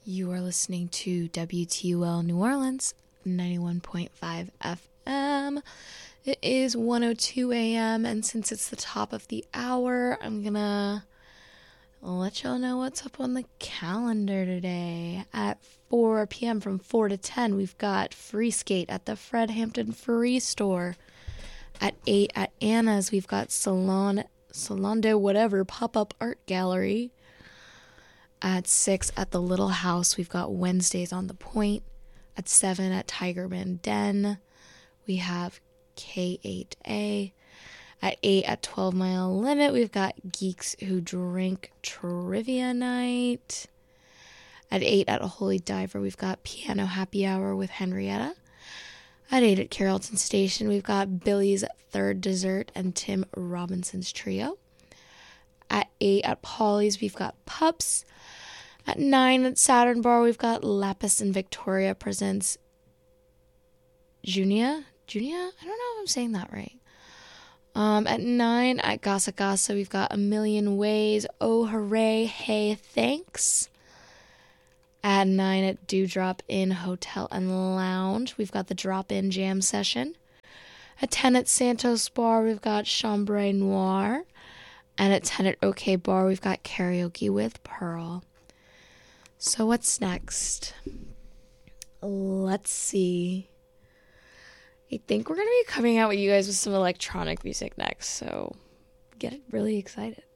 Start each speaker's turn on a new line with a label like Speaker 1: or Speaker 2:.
Speaker 1: You are listening to WTUL New Orleans, 91.5 FM. It is 1:02 a.m. and since it's the top of the hour, I'm gonna let y'all know what's up on the calendar today. At 4 p.m. from 4 to 10, we've got Free Skate at the Fred Hampton Free Store. At 8 at Anna's, we've got Salon de Whatever Pop-Up Art Gallery. At 6 at the Little House, we've got Wednesdays on the Point. At 7 at Tigerman Den, we have K8A. At 8 at 12 Mile Limit, we've got Geeks Who Drink Trivia Night. At 8 at Holy Diver, we've got Piano Happy Hour with Henrietta. At 8 at Carrollton Station, we've got Billy's Third Dessert and Tim Robinson's Trio. At 8 at Polly's, we've got Pups. At 9 at Saturn Bar, we've got Lapis and Victoria presents Junia? I don't know if I'm saying that right. At 9 at Gasa Gasa, we've got A Million Ways, Oh Hooray, Hey Thanks. At 9 at Dewdrop Inn Hotel and Lounge, we've got the Drop-In Jam Session. At 10 at Santos Bar, we've got Chambray Noir. And at 10 at OK Bar, we've got Karaoke with Pearl. So what's next? Let's see. I think we're going to be coming out with you guys with some electronic music next, so get really excited.